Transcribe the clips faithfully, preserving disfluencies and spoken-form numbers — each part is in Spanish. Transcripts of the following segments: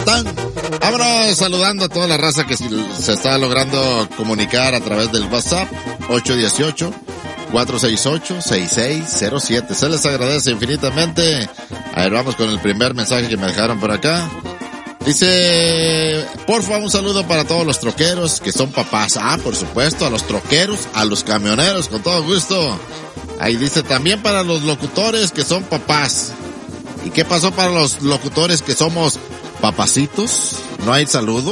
están? Vámonos saludando a toda la raza que se está logrando comunicar a través del WhatsApp ocho uno ocho, cuatro seis ocho, seis seis cero siete. Se les agradece infinitamente. A ver, vamos con el primer mensaje que me dejaron por acá. Dice, porfa, un saludo para todos los troqueros que son papás. Ah, por supuesto, a los troqueros, a los camioneros, con todo gusto. Ahí dice, también para los locutores que son papás. ¿Y qué pasó para los locutores que somos papacitos? ¿No hay saludo?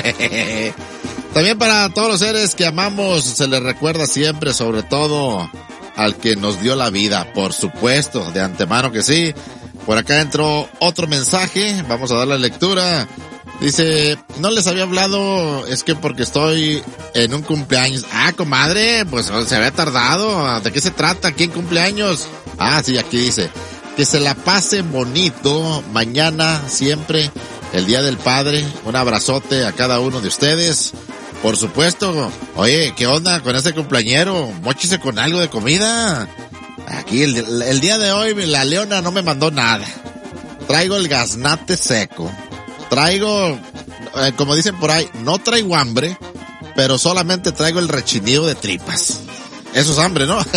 También para todos los seres que amamos, se les recuerda siempre, sobre todo al que nos dio la vida, por supuesto, de antemano que sí. Por acá entró otro mensaje, vamos a darle lectura. Dice, no les había hablado, es que porque estoy en un cumpleaños. Ah, comadre, pues se había tardado. ¿De qué se trata? ¿Quién cumpleaños? Ah, sí, aquí dice, que se la pasen bonito mañana, siempre, el Día del Padre. Un abrazote a cada uno de ustedes. Por supuesto. Oye, ¿qué onda con ese cumpleañero? Móchese con algo de comida. Aquí el, el día de hoy la Leona no me mandó nada. Traigo el gaznate seco. Traigo, eh, como dicen por ahí, no traigo hambre, pero solamente traigo el rechinido de tripas. Eso es hambre, ¿no?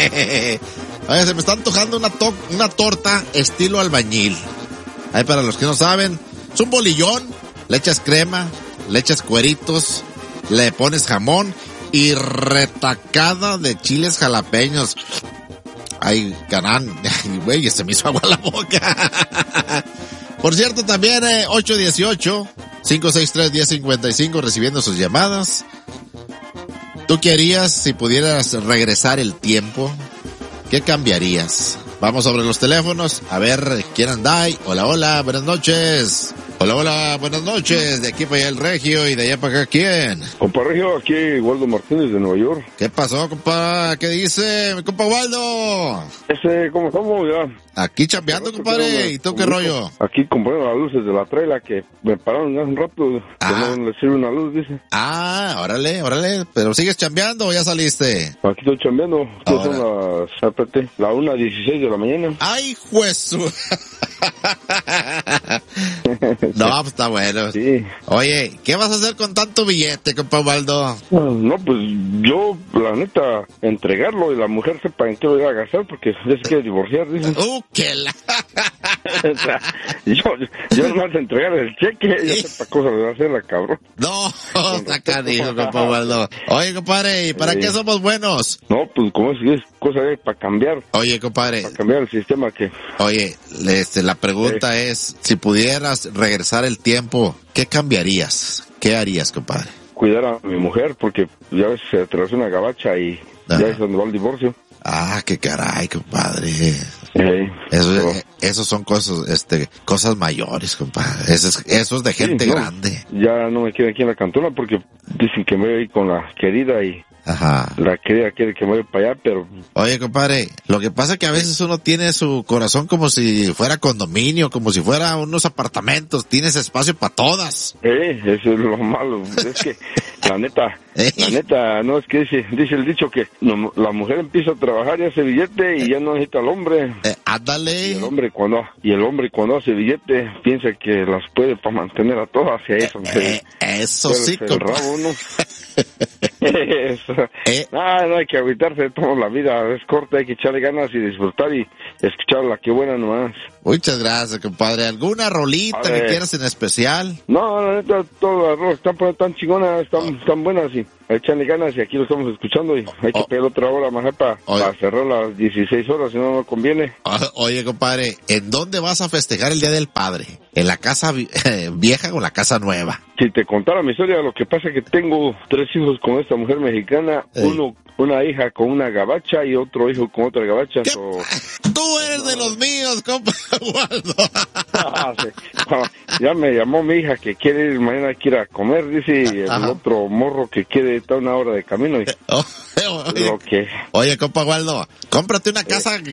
Oye, se me está antojando una, to- una torta estilo albañil. Ahí para los que no saben, es un bolillón, le echas crema, le echas cueritos, le pones jamón y retacada de chiles jalapeños. Ay, carán, güey, se me hizo agua la boca. Por cierto, también eh, ocho uno ocho, cinco seis tres, uno cero cinco cinco recibiendo sus llamadas. ¿Tú qué harías si pudieras regresar el tiempo? ¿Qué cambiarías? Vamos sobre los teléfonos, a ver quién anda ahí. Hola, hola, buenas noches. Hola, hola, buenas noches. De aquí para allá el Regio y de allá para acá, ¿quién? Compa Regio, aquí Waldo Martínez de Nueva York. ¿Qué pasó, compa? ¿Qué dice mi compa Waldo? Ese, ¿cómo estamos ya? Aquí chambeando, compadre. ¿Y tú qué rollo? Aquí comprando las luces de la traila que me pararon hace un rato. Ah. Que no le sirve una luz, dice. Ah, órale, órale. ¿Pero sigues chambeando o ya saliste? Aquí estoy chambeando. Aquí son las, espérate, la una dieciséis de la mañana. ¡Ay, juezu! No, pues está bueno. Sí. Oye, ¿qué vas a hacer con tanto billete, compa Waldo? No, pues yo, la neta, entregarlo y la mujer sepa en qué lo iba a gastar porque ya se quiere divorciar, dice. ¡Uh, qué la! O sea, yo, yo no más entregar el cheque, ya sepa cosa le va a hacer la cabrón. No, saca dijo, compa Waldo. Oye, compadre, ¿y para Sí. qué somos buenos? No, pues como es, es cosa de para cambiar, Oye, compadre, para cambiar el sistema que... oye, este, la pregunta es, si pudieras regresar el tiempo, ¿qué cambiarías? ¿Qué harías, compadre? Cuidar a mi mujer, porque ya ves, se atravesó una gabacha y Ajá. ya es donde va el divorcio. Ah, qué caray, compadre. Eh, Eso, pero- eh, esos son cosas, este, cosas mayores, compadre. Eso es, eso es de gente sí, no, grande. Ya no me quiero aquí en la cantona porque dicen que me voy a ir con la querida y Ajá. la querida quiere que me vaya para allá, pero Oye, compadre, lo que pasa es que a veces uno tiene su corazón como si fuera condominio, como si fuera unos apartamentos. Tienes espacio para todas. eh, eso es lo malo. Es que la neta, ¿Eh? la neta, no es que dice, dice el dicho que no, la mujer empieza a trabajar y hace billete y ya no necesita al hombre. Eh, Y ándale. el hombre cuando y el hombre cuando hace billete piensa que las puede para mantener a todas y a eso Eh, eso sí, el compadre. rabo, ¿no? Eso. Eh. No, no hay que agüitarse toda la vida, es corta, hay que echarle ganas y disfrutar y escuchar la que buena nomás. Muchas gracias, compadre. ¿Alguna rolita A ver. que quieras en especial? No, la neta, todas las rolas están poniendo tan chingonas, están, están buenas y echarle ganas y aquí lo estamos escuchando y hay que Oh. pedir otra hora más para Oye. cerrar las dieciséis horas, si no, no conviene. O- Oye, compadre, ¿en dónde vas a festejar el Día del Padre? ¿En la casa vi- vieja o en la casa nueva? Si te contara mi historia, lo que pasa es que tengo tres hijos con esta mujer mexicana, Ey. uno, una hija con una gabacha y otro hijo con otra gabacha. ¿Qué? so- Tú eres de los míos, compa Waldo. Ah, sí. Ah, ya me llamó mi hija que quiere ir mañana, quiere ir a comer, dice, y el Ajá. otro morro que quiere estar una hora de camino. Y Oh, oye, lo que... oye, compa Waldo, cómprate una casa